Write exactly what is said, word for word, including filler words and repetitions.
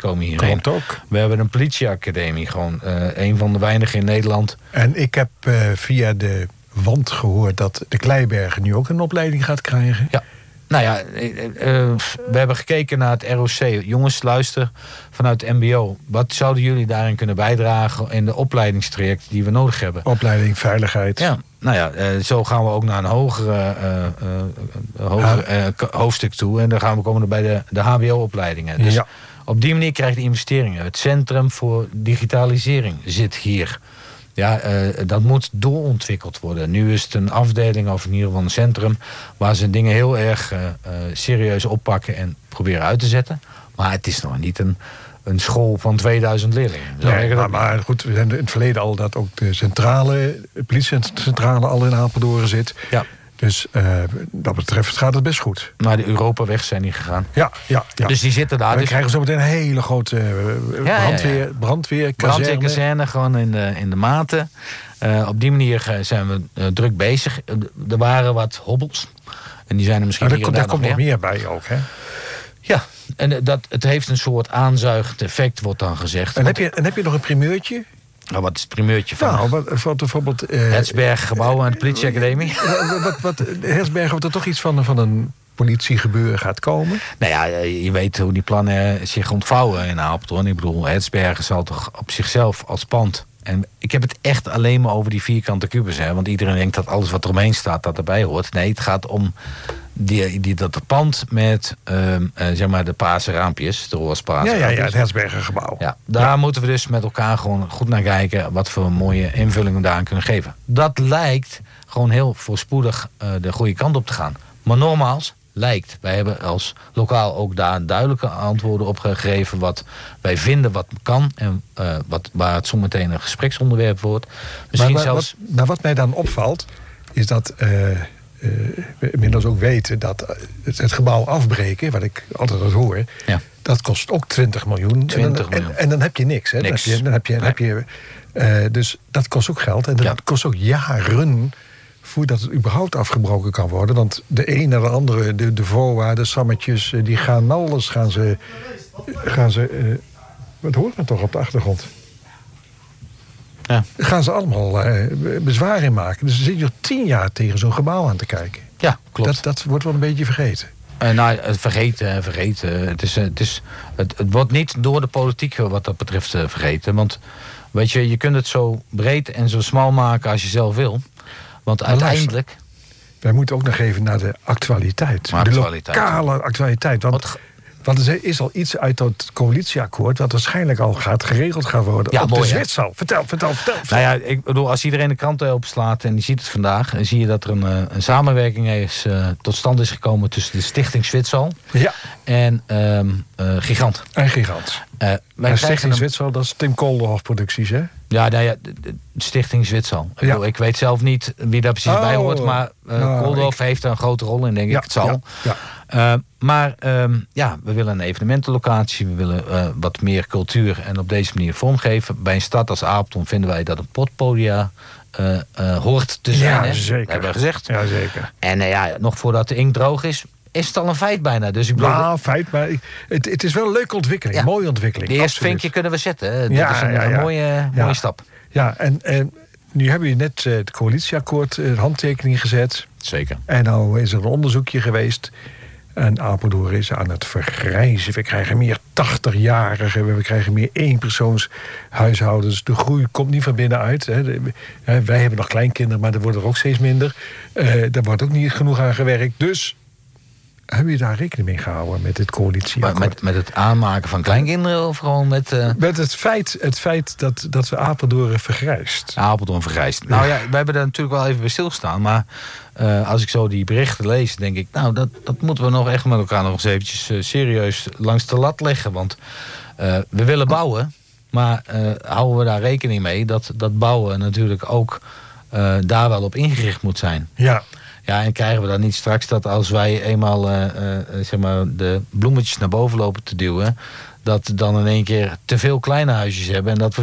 komen hierheen. Klopt ook. We hebben een politieacademie, gewoon uh, een van de weinigen in Nederland. En ik heb uh, via de wand gehoord dat de Kleibergen nu ook een opleiding gaat krijgen. Ja. Nou ja, uh, we hebben gekeken naar het R O C. Jongens, luister, vanuit het M B O. Wat zouden jullie daarin kunnen bijdragen in de opleidingstraject die we nodig hebben? Opleiding, veiligheid. Ja, nou ja, uh, zo gaan we ook naar een hogere, uh, uh, hogere uh, hoofdstuk toe. En dan gaan we komen bij de, de H B O-opleidingen. Dus ja. Op die manier krijg je investeringen. Het Centrum voor Digitalisering zit hier. Ja, uh, dat moet doorontwikkeld worden. Nu is het een afdeling, of in ieder geval een centrum, waar ze dingen heel erg uh, uh, serieus oppakken en proberen uit te zetten. Maar het is nog niet een, een school van tweeduizend leerlingen. Nee, maar, maar goed, we hebben in het verleden al dat ook de centrale, de politiecentrale al in Apeldoorn zit. Ja. Dus uh, dat betreft gaat het best goed. Naar de Europaweg zijn die gegaan. Ja, ja, ja. Dus die zitten daar. We dus... krijgen zo meteen een hele grote uh, ja, brandweer, ja, ja. brandweerkazerne. Brandweerkazerne, gewoon in de, in de maten. Uh, op die manier zijn we uh, druk bezig. Uh, er waren wat hobbels. En die zijn er misschien maar hier en daar daar komt nog meer. meer bij ook, hè? Ja, en dat, het heeft een soort aanzuigend effect, wordt dan gezegd. En heb je, en heb je nog een primeurtje? Nou, wat is het primeurtje van? Nou, wat, wat bijvoorbeeld... Uh, Hetsberg gebouw aan de politieacademie. Uh, wat, wat, Hetsberg, wat er toch iets van, van een politiegebeuren gaat komen? Nou ja, je weet hoe die plannen zich ontvouwen in Apeldoorn. Ik bedoel, Hetsberg zal toch op zichzelf als pand... En ik heb het echt alleen maar over die vierkante kubus. Hè? Want iedereen denkt dat alles wat er omheen staat, dat erbij hoort. Nee, het gaat om die, die, dat pand met uh, uh, zeg maar de paarse raampjes. De roze paarse ja, ja, raampjes. ja, het Hetsberger gebouw. Ja, daar ja. moeten we dus met elkaar gewoon goed naar kijken... wat voor mooie invulling we daaraan kunnen geven. Dat lijkt gewoon heel voorspoedig uh, de goede kant op te gaan. Maar nogmaals, lijkt. Wij hebben als lokaal ook daar duidelijke antwoorden op gegeven... wat wij vinden wat kan en uh, wat, waar het zometeen een gespreksonderwerp wordt. Misschien maar, maar, zelfs... wat, maar wat mij dan opvalt, is dat uh, uh, we inmiddels ook weten... dat het, het gebouw afbreken, wat ik altijd al hoor... Ja. dat kost ook twintig miljoen. twintig en, dan, miljoen. En, en dan heb je niks. Hè? niks. Dan heb je, dan heb je, dan heb je, uh, dus dat kost ook geld. En dat ja. kost ook jaren... voordat het überhaupt afgebroken kan worden. Want de een naar de andere, de, de V O A, de sammetjes... die gaan alles, gaan ze... Gaan ze uh, wat hoort men toch op de achtergrond? Ja. Gaan ze allemaal uh, bezwaar in maken. Dus dan zit je tien jaar tegen zo'n gebouw aan te kijken. Ja, klopt. Dat, dat wordt wel een beetje vergeten. Uh, nou, vergeten, vergeten. Het, is, het, is, het, het wordt niet door de politiek wat dat betreft uh, vergeten. Want weet je, je kunt het zo breed en zo smal maken als je zelf wil... Want maar uiteindelijk... Luister, wij moeten ook nog even naar de actualiteit. Maar de actualiteit. lokale actualiteit. Want, Wat... want er is al iets uit dat coalitieakkoord... wat waarschijnlijk al gaat geregeld gaan worden. Ja, op mooi, de Zwitserzaal. Vertel, vertel, vertel, vertel. Nou ja, ik bedoel, als iedereen de kranten openslaat... en die ziet het vandaag... dan zie je dat er een, een samenwerking is, uh, tot stand is gekomen... tussen de Stichting Zwitserzaal ja. en um, uh, Gigant. En Gigant. Uh, wij Stichting een... Zwitserzaal, dat is Tim Kolderhof Producties, hè? Ja, nou ja, de, de Stichting Zwitserzaal. Ik, ja. ik weet zelf niet wie daar precies oh, bij hoort... maar uh, nou, Kolderhof ik... heeft er een grote rol in, denk ja, ik. Het zal. Ja, ja. Uh, maar um, ja, we willen een evenementenlocatie. We willen uh, wat meer cultuur en op deze manier vormgeven. Bij een stad als Apeldoorn vinden wij dat een potpodia... Uh, uh, hoort te zijn. Ja, hè? zeker. Dat hebben we gezegd. Ja, zeker. En uh, ja, nog voordat de inkt droog is... is het al een feit bijna. Dus ik bedoel, nou, feit, maar het, het is wel een leuke ontwikkeling. Ja. Mooie ontwikkeling. De eerste vinkje kunnen we zetten. Hè? Ja, dat is een, ja, ja. een mooie, ja. mooie stap. Ja, en, en nu hebben we net uh, het coalitieakkoord uh, handtekening gezet. Zeker. En nou is er een onderzoekje geweest. En Apeldoorn is aan het vergrijzen. We krijgen meer tachtigjarigen. We krijgen meer eenpersoonshuishoudens. De groei komt niet van binnenuit. Hè. De, hè, wij hebben nog kleinkinderen, maar er worden er ook steeds minder. Uh, daar wordt ook niet genoeg aan gewerkt. Dus hebben je daar rekening mee gehouden met dit coalitieakkoord? Met, met het aanmaken van kleinkinderen of gewoon met... Uh... Met het feit, het feit dat, dat we Apeldoorn vergrijst. Apeldoorn vergrijst. Nou ja, we hebben daar natuurlijk wel even bij stilgestaan. Maar uh, als ik zo die berichten lees, denk ik... nou, dat, dat moeten we nog echt met elkaar nog eens eventjes uh, serieus langs de lat leggen. Want uh, we willen bouwen, maar uh, houden we daar rekening mee... dat dat bouwen natuurlijk ook uh, daar wel op ingericht moet zijn. Ja. Ja, en krijgen we dan niet straks dat als wij eenmaal uh, uh, zeg maar de bloemetjes naar boven lopen te duwen... dat we dan in één keer te veel kleine huisjes hebben... en dat we